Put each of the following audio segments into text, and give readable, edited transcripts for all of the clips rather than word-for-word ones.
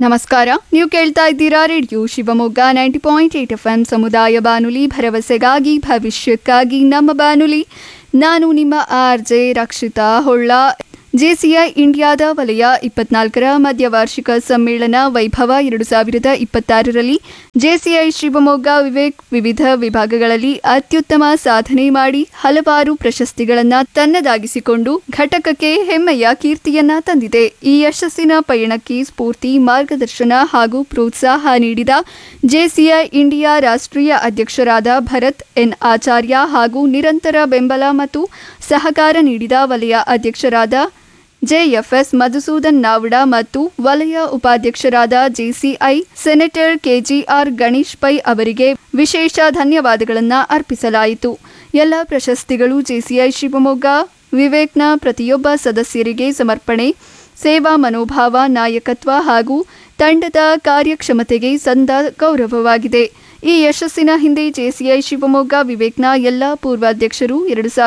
ನಮಸ್ಕಾರ. ನೀವು ಕೇಳ್ತಾ ಇದ್ದೀರಾ ರೇಡಿಯೋ ಶಿವಮೊಗ್ಗ 90.8 FM ಸಮುದಾಯ ಬಾನುಲಿ, ಭರವಸೆಗಾಗಿ ಭವಿಷ್ಯಕ್ಕಾಗಿ ನಮ್ಮ ಬಾನುಲಿ. ನಾನು ನಿಮ್ಮ RJ ರಕ್ಷಿತಾ ಹೊಳ್ಳ. ಜೆಸಿಐ ಇಂಡಿಯಾದ ವಲಯ 24ರ ಮಧ್ಯವಾರ್ಷಿಕ ಸಮ್ಮೇಳನ ವೈಭವ 2026ರಲ್ಲಿ ಜೆಸಿಐ ಶಿವಮೊಗ್ಗ ವಿವಿಧ ವಿಭಾಗಗಳಲ್ಲಿ ಅತ್ಯುತ್ತಮ ಸಾಧನೆ ಮಾಡಿ ಹಲವಾರು ಪ್ರಶಸ್ತಿಗಳನ್ನು ತನ್ನದಾಗಿಸಿಕೊಂಡು ಘಟಕಕ್ಕೆ ಹೆಮ್ಮೆಯ ಕೀರ್ತಿಯನ್ನ ತಂದಿದೆ. ಈ ಯಶಸ್ಸಿನ ಪಯಣಕ್ಕೆ ಸ್ಫೂರ್ತಿ, ಮಾರ್ಗದರ್ಶನ ಹಾಗೂ ಪ್ರೋತ್ಸಾಹ ನೀಡಿದ ಜೆಸಿಐ ಇಂಡಿಯಾ ರಾಷ್ಟ್ರೀಯ ಅಧ್ಯಕ್ಷರಾದ ಭರತ್ ಎನ್ ಆಚಾರ್ಯ ಹಾಗೂ ನಿರಂತರ ಬೆಂಬಲ ಮತ್ತು ಸಹಕಾರ ನೀಡಿದ ವಲಯ ಅಧ್ಯಕ್ಷರಾದ ಜೆಎಫ್ಎಸ್ ಮಧುಸೂದನ್ ನಾವಡ ಮತ್ತು ವಲಯ ಉಪಾಧ್ಯಕ್ಷರಾದ ಜೆಸಿಐ ಸೆನೆಟರ್ ಕೆಜಿಆರ್ ಗಣೇಶ್ ಪೈ ಅವರಿಗೆ ವಿಶೇಷ ಧನ್ಯವಾದಗಳನ್ನು ಅರ್ಪಿಸಲಾಯಿತು. ಎಲ್ಲ ಪ್ರಶಸ್ತಿಗಳು ಜೆಸಿಐ ಶಿವಮೊಗ್ಗ ವಿವೇಕ್ನ ಪ್ರತಿಯೊಬ್ಬ ಸದಸ್ಯರಿಗೆ ಸಮರ್ಪಣೆ, ಸೇವಾ ಮನೋಭಾವ, ನಾಯಕತ್ವ ಹಾಗೂ ತಂಡದ ಕಾರ್ಯಕ್ಷಮತೆಗೆ ಸಂದ ಗೌರವವಾಗಿದೆ. ಈ ಯಶಸ್ಸಿನ ಹಿಂದೆ ಜೆಸಿಐ ಶಿವಮೊಗ್ಗ ವಿವೇಕ್ನ ಎಲ್ಲ ಪೂರ್ವಾಧ್ಯಕ್ಷರು,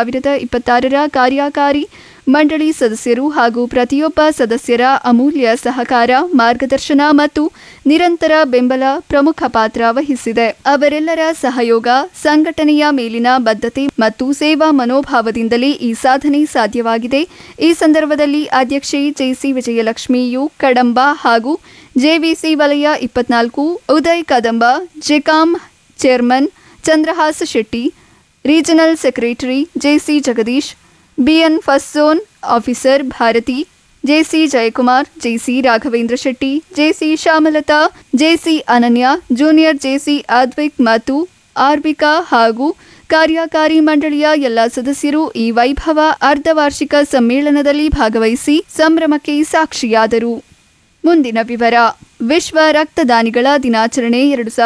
2026ರ ಕಾರ್ಯಕಾರಿ ಮಂಡಳಿ ಸದಸ್ಯರು ಹಾಗೂ ಪ್ರತಿಯೊಬ್ಬ ಸದಸ್ಯರ ಅಮೂಲ್ಯ ಸಹಕಾರ, ಮಾರ್ಗದರ್ಶನ ಮತ್ತು ನಿರಂತರ ಬೆಂಬಲ ಪ್ರಮುಖ ಪಾತ್ರ ವಹಿಸಿದೆ. ಅವರೆಲ್ಲರ ಸಹಯೋಗ, ಸಂಘಟನೆಯ ಮೇಲಿನ ಬದ್ಧತೆ ಮತ್ತು ಸೇವಾ ಮನೋಭಾವದಿಂದಲೇ ಈ ಸಾಧನೆ ಸಾಧ್ಯವಾಗಿದೆ. ಈ ಸಂದರ್ಭದಲ್ಲಿ ಅಧ್ಯಕ್ಷೆ ಜೆಸಿ ವಿಜಯಲಕ್ಷ್ಮಿ ಯು ಕಡಂಬ ಹಾಗೂ ಜೆವಿಸಿ ವಲಯ 24 Uday Kadamba, ಜೆಕಾಂ chairman Chandrahas Shetty, regional secretary JC Jagadish, B N first zone officer Bharati, JC Jayakumar, JC Raghavendra Shetty, JC ಶ್ಯಾಮಲತಾ, JC ಅನನ್ಯ, ಜೂನಿಯರ್ ಜೆಸಿ ಅದ್ವಿಕ್ ಮತ್ತು ಆರ್ಬಿಕಾ ಹಾಗೂ ಕಾರ್ಯಕಾರಿ ಮಂಡಳಿಯ ಎಲ್ಲ ಸದಸ್ಯರು ಈ ವೈಭವ ಅರ್ಧವಾರ್ಷಿಕ ಸಮ್ಮೇಳನದಲ್ಲಿ ಭಾಗವಹಿಸಿ ಸಂಭ್ರಮಕ್ಕೆ ಸಾಕ್ಷಿಯಾದರು. ಮುಂದಿನ ವಿವರ. ವಿಶ್ವ ರಕ್ತದಾನಿಗಳ ದಿನಾಚರಣೆ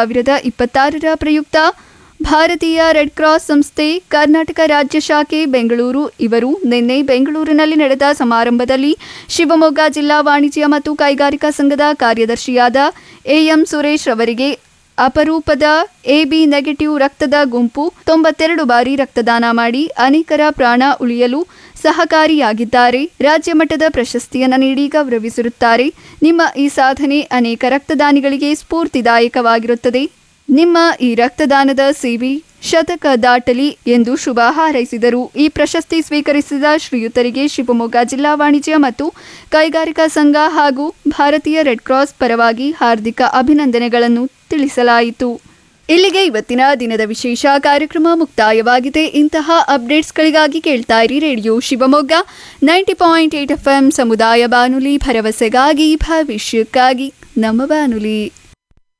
2026ರ ಪ್ರಯುಕ್ತ ಭಾರತೀಯ ರೆಡ್ ಕ್ರಾಸ್ ಸಂಸ್ಥೆ ಕರ್ನಾಟಕ ರಾಜ್ಯ ಶಾಖೆ ಬೆಂಗಳೂರು ಇವರು ನಿನ್ನೆ ಬೆಂಗಳೂರಿನಲ್ಲಿ ನಡೆದ ಸಮಾರಂಭದಲ್ಲಿ ಶಿವಮೊಗ್ಗ ಜಿಲ್ಲಾ ವಾಣಿಜ್ಯ ಮತ್ತು ಕೈಗಾರಿಕಾ ಸಂಘದ ಕಾರ್ಯದರ್ಶಿಯಾದ ಎಎಂ ಸುರೇಶ್ ಅವರಿಗೆ ಅಪರೂಪದ ಎಬಿ ನೆಗೆಟಿವ್ ರಕ್ತದ ಗುಂಪು 92 ಬಾರಿ ರಕ್ತದಾನ ಮಾಡಿ ಅನೇಕರ ಪ್ರಾಣ ಉಳಿಯಲು ಸಹಕಾರಿಯಾಗಿದ್ದಾರೆ. ರಾಜ್ಯ ಮಟ್ಟದ ಪ್ರಶಸ್ತಿಯನ್ನು ನೀಡಿ ಗೌರವಿಸಿರುತ್ತಾರೆ. ನಿಮ್ಮ ಈ ಸಾಧನೆ ಅನೇಕ ರಕ್ತದಾನಿಗಳಿಗೆ ಸ್ಫೂರ್ತಿದಾಯಕವಾಗಿರುತ್ತದೆ. ನಿಮ್ಮ ಈ ರಕ್ತದಾನದ ಸೇವೆ ಶತಕ ದಾಟಲಿ ಎಂದು ಶುಭ ಹಾರೈಸಿದರು. ಈ ಪ್ರಶಸ್ತಿ ಸ್ವೀಕರಿಸಿದ ಶ್ರೀಯುತರಿಗೆ ಶಿವಮೊಗ್ಗ ಜಿಲ್ಲಾ ವಾಣಿಜ್ಯ ಮತ್ತು ಕೈಗಾರಿಕಾ ಸಂಘ ಹಾಗೂ ಭಾರತೀಯ ರೆಡ್ ಕ್ರಾಸ್ ಪರವಾಗಿ ಹಾರ್ದಿಕ ಅಭಿನಂದನೆಗಳನ್ನು ತಿಳಿಸಲಾಯಿತು. ಇಲ್ಲಿಗೆ ಇವತ್ತಿನ ದಿನದ ವಿಶೇಷ ಕಾರ್ಯಕ್ರಮ ಮುಕ್ತಾಯವಾಗಿದೆ. ಇಂತಹ ಅಪ್ಡೇಟ್ಸ್ಗಳಿಗಾಗಿ ಕೇಳ್ತಾ ಇರಿ ರೇಡಿಯೋ ಶಿವಮೊಗ್ಗ 90.8 FM ಸಮುದಾಯ ಬಾನುಲಿ, ಭರವಸೆಗಾಗಿ ಭವಿಷ್ಯಕ್ಕಾಗಿ ನಮ್ಮ ಬಾನುಲಿ.